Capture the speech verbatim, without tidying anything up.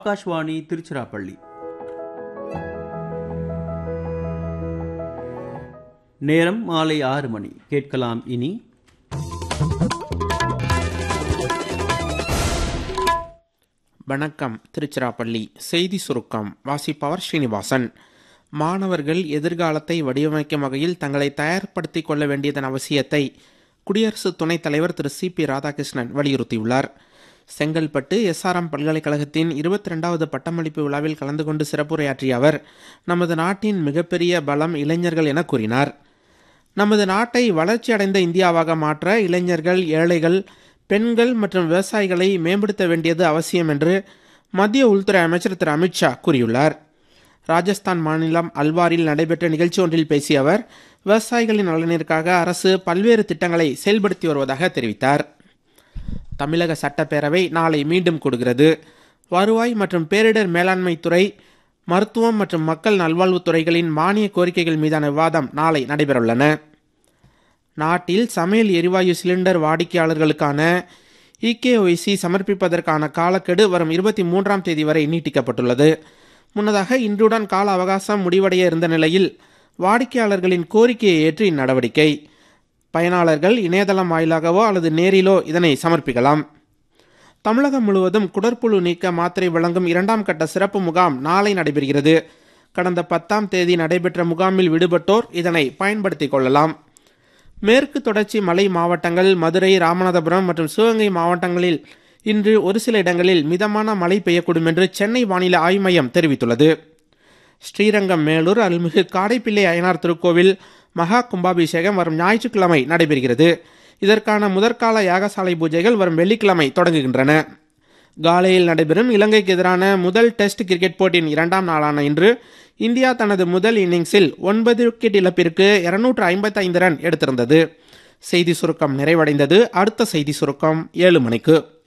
ஆகாஷ்வாணி திருச்சிராப்பள்ளி. நேரம் மாலை ஆறு மணி. கேட்கலாம் இனி வணக்கம். திருச்சிராப்பள்ளி செய்தி சுருக்கம் வாசிப்பவர் ஸ்ரீனிவாசன். மாணவர்கள் எதிர்காலத்தை வடிவமைக்கும் வகையில் தங்களை தயார்படுத்திக் கொள்ள வேண்டியதன் அவசியத்தை குடியரசு துணைத் தலைவர் திரு சி பி ராதாகிருஷ்ணன் வலியுறுத்தியுள்ளார். செங்கல்பட்டு எஸ் ஆர் எம் பல்கலைக்கழகத்தின் இருபத்தி ரெண்டாவது பட்டமளிப்பு விழாவில் கலந்து கொண்டு சிறப்புரையாற்றிய அவர் நமது நாட்டின் மிகப்பெரிய பலம் இளைஞர்கள் என கூறினார். நமது நாட்டை வளர்ச்சியடைந்த இந்தியாவாக மாற்ற இளைஞர்கள், ஏழைகள், பெண்கள் மற்றும் விவசாயிகளை மேம்படுத்த வேண்டியது அவசியம் என்று மத்திய உள்துறை அமைச்சர் திரு அமித்ஷா கூறியுள்ளார். ராஜஸ்தான் மாநிலம் அல்வாரில் நடைபெற்ற நிகழ்ச்சி ஒன்றில் பேசிய அவர் விவசாயிகளின் நலனிற்காக அரசு பல்வேறு திட்டங்களை செயல்படுத்தி வருவதாக தெரிவித்தார். தமிழக சட்டப்பேரவை நாளை மீண்டும் கூடுகிறது. வருவாய் மற்றும் பேரிடர் மேலாண்மை துறை, மருத்துவம் மற்றும் மக்கள் நல்வாழ்வுத்துறைகளின் மானிய கோரிக்கைகள் மீதான விவாதம் நாளை நடைபெறவுள்ளன. நாட்டில் சமையல் எரிவாயு சிலிண்டர் வாடிக்கையாளர்களுக்கான இகேஒய்சி சமர்ப்பிப்பதற்கான காலக்கெடு வரும் இருபத்தி மூன்றாம் தேதி வரை நீட்டிக்கப்பட்டுள்ளது. முன்னதாக இன்றுடன் கால அவகாசம் முடிவடைய இருந்த நிலையில் வாடிக்கையாளர்களின் கோரிக்கையை ஏற்று இந்நடவடிக்கை. பயனாளர்கள் இணையதளம் வாயிலாகவோ அல்லது நேரிலோ இதனை சமர்ப்பிக்கலாம். தமிழகம் முழுவதும் குடற்புழு நீக்க மாத்திரை வழங்கும் இரண்டாம் கட்ட சிறப்பு முகாம் நாளை நடைபெறுகிறது. கடந்த பத்தாம் தேதி நடைபெற்ற முகாமில் விடுபட்டோர் இதனை பயன்படுத்திக் கொள்ளலாம். மேற்கு தொடர்ச்சி மலை மாவட்டங்கள், மதுரை, ராமநாதபுரம் மற்றும் சிவகங்கை மாவட்டங்களில் இன்று ஒரு சில இடங்களில் மிதமான மழை பெய்யக்கூடும் என்று சென்னை வானிலை ஆய்வு மையம் தெரிவித்துள்ளது. ஸ்ரீரங்கம், மேலூர் அருள்மிகு காடைப்பிள்ளை அய்யனார் திருக்கோவில் மகா கும்பாபிஷேகம் வரும் ஞாயிற்றுக்கிழமை நடைபெறுகிறது. இதற்கான முதற்கால யாகசாலை பூஜைகள் வரும் வெள்ளிக்கிழமை தொடங்குகின்றன. காலையில் நடைபெறும் இலங்கைக்கு எதிரான முதல் டெஸ்ட் கிரிக்கெட் போட்டியின் இரண்டாம் நாளான இன்று இந்தியா தனது முதல் இன்னிங்ஸில் ஒன்பது விக்கெட் இழப்பிற்கு இருநூற்று ஐம்பத்தி ஐந்து ரன் எடுத்திருந்தது. செய்தி சுருக்கம் நிறைவடைந்தது. அடுத்த செய்தி சுருக்கம் ஏழு மணிக்கு.